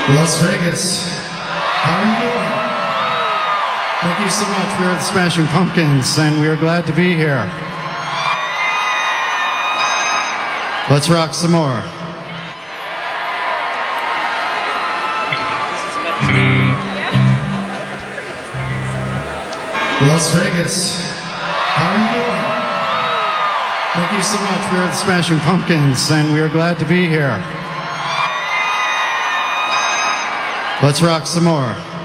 Las Vegas, how are you doing? Thank you so much. We are the Smashing Pumpkins, and we are glad to be here. Let's rock some more. Las Vegas, how are you doing? Thank you so much. We are the Smashing Pumpkins, and we are glad to be here. Let's rock some more.